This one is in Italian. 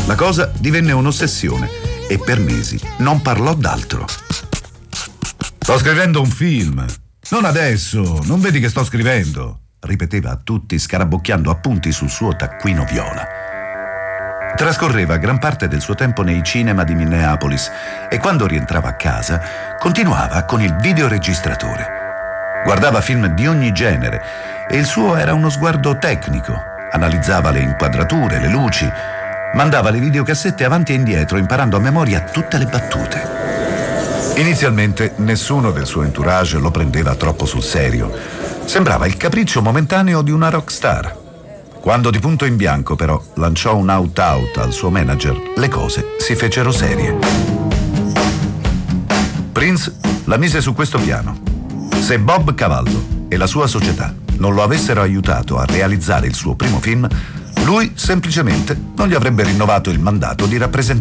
La cosa divenne un'ossessione e per mesi non parlò d'altro. Sto scrivendo un film. Non adesso, non vedi che sto scrivendo? Ripeteva a tutti scarabocchiando appunti sul suo taccuino viola. Trascorreva gran parte del suo tempo nei cinema di Minneapolis e quando rientrava a casa continuava con il videoregistratore. Guardava film di ogni genere e il suo era uno sguardo tecnico. Analizzava le inquadrature, le luci, mandava le videocassette avanti e indietro imparando a memoria tutte le battute. Inizialmente nessuno del suo entourage lo prendeva troppo sul serio. Sembrava il capriccio momentaneo di una rockstar. Quando di punto in bianco però lanciò un out-out al suo manager, le cose si fecero serie. Prince la mise su questo piano. Se Bob Cavallo e la sua società non lo avessero aiutato a realizzare il suo primo film, lui semplicemente non gli avrebbe rinnovato il mandato di rappresentante